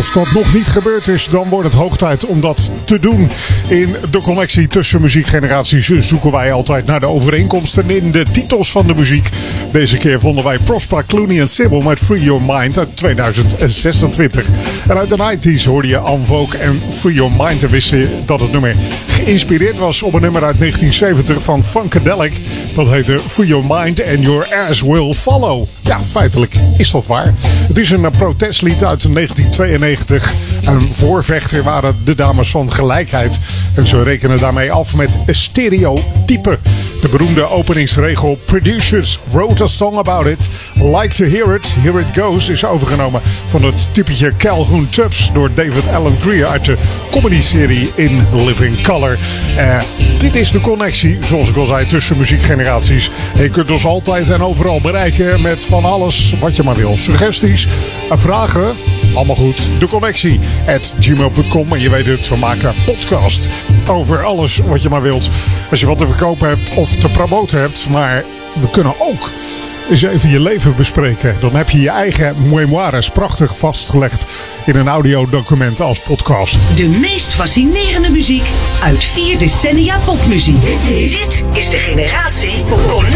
als dat nog niet gebeurd is, dan wordt het hoog tijd om dat te doen. In de connectie tussen muziekgeneraties zoeken wij altijd naar de overeenkomsten in de titels van de muziek. Deze keer vonden wij Prosper, Clooney en Sybil met Free Your Mind uit 2026. En uit de 90s hoorde je En Vogue en Free Your Mind en wist je dat het nummer geïnspireerd was op een nummer uit 1970 van Funkadelic. Dat heette Free Your Mind and Your Ass Will Follow. Ja, feitelijk is dat waar. Het is een protestlied uit 1992. Een voorvechter waren de dames van gelijkheid. En ze rekenen daarmee af met stereotypen. De beroemde openingsregel Producers wrote a song about it. Like to hear it, here it goes is overgenomen van het typetje Calhoun Tubbs door David Alan Grier uit de comedy-serie In Living Color. Dit is de connectie, zoals ik al zei, tussen muziekgeneraties. En je kunt ons altijd en overal bereiken met van alles wat je maar wil. Suggesties, vragen, allemaal goed. De connectie @gmail.com. En je weet het, we maken podcast over alles wat je maar wilt. Als je wat te verkopen hebt of te promoten hebt. Maar we kunnen ook eens even je leven bespreken. Dan heb je je eigen memoires prachtig vastgelegd in een audiodocument als podcast. De meest fascinerende muziek uit 4 decennia popmuziek. Dit is de generatie Connectie.